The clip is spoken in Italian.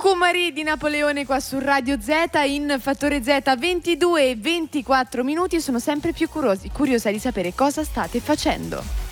Cumari di Napoleone qua su Radio Z in Fattore Z 22 e 24 minuti. Sono sempre più curiosa di sapere cosa state facendo.